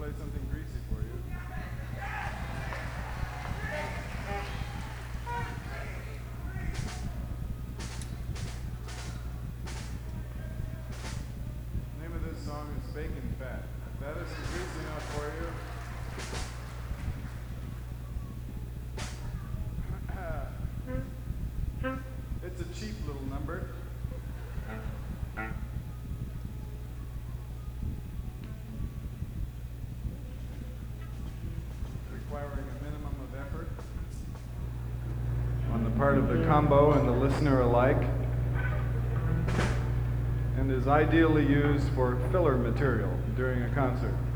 play something greasy for you. The name of this song is Bacon Fat. If that isn't greasy enough for you. It's a cheap little number. Requiring a minimum of effort on the part of the combo and the listener alike, and is ideally used for filler material during a concert.